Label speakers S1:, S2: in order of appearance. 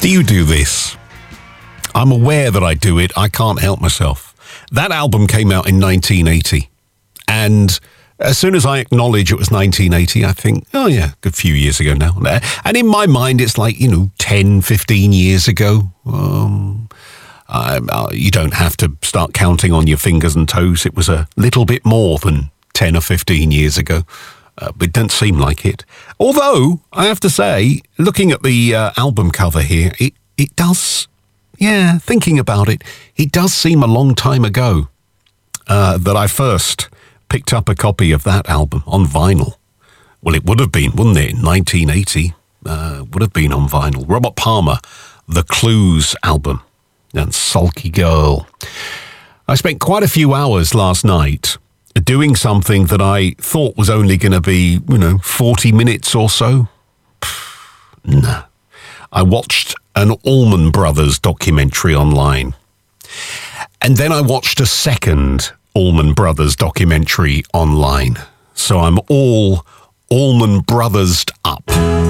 S1: Do you do this? I'm aware that I do it. I can't help myself. That album came out in 1980. And as soon as I acknowledge it was 1980, I think, oh yeah, a good few years ago now. And in my mind, it's like, 10, 15 years ago. You don't have to start counting on your fingers and toes. It was a little bit more than 10 or 15 years ago. But it doesn't seem like it. Although, I have to say, looking at the album cover here, it does, thinking about it, it does seem a long time ago that I first picked up a copy of that album on vinyl. Well, it would have been, wouldn't it? 1980 would have been on vinyl. Robert Palmer, The Clues album, and Sulky Girl. I spent quite a few hours last night doing something that I thought was only going to be, 40 minutes or so. Nah. I watched an Allman Brothers documentary online. And then I watched a second Allman Brothers documentary online. So I'm all Allman Brothers'd up.